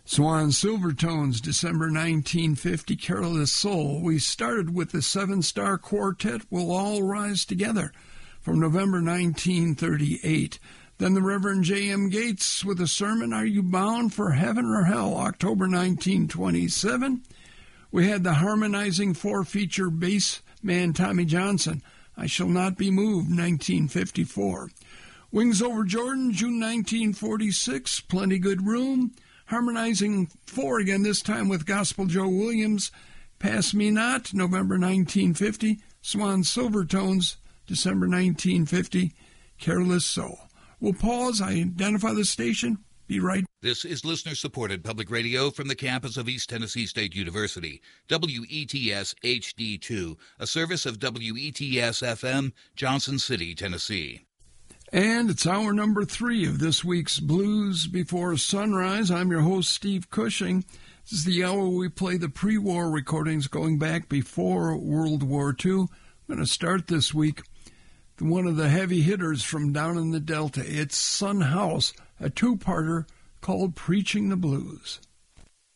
Swan Silvertones, December 1950, Careless Soul. We started with the seven-star quartet, We'll All Rise Together, from November 1938. Then the Reverend J.M. Gates with a sermon, Are You Bound for Heaven or Hell, October 1927. We had the harmonizing four-feature bass man Tommy Johnson, I Shall Not Be Moved, 1954. Wings Over Jordan, June 1946, Plenty Good Room. Harmonizing four again, this time with Gospel Joe Williams, Pass Me Not, November 1950. Swan Silvertones, December 1950, Careless Soul. We'll pause, identify the station, be right back. This is listener-supported public radio from the campus of East Tennessee State University, WETS HD2, a service of WETS-FM, Johnson City, Tennessee. And it's hour number 3 of this week's Blues Before Sunrise. I'm your host, Steve Cushing. This is the hour we play the pre-war recordings going back before World War II. I'm going to start this week with one of the heavy hitters from down in the Delta. It's Son House, a two-parter called Preaching the Blues.